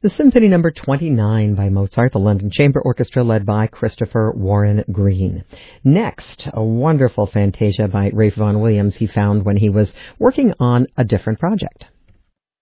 The Symphony Number 29 by Mozart, the London Chamber Orchestra led by Christopher Warren Green. Next, a wonderful fantasia by Ralph Vaughan Williams he found when he was working on a different project.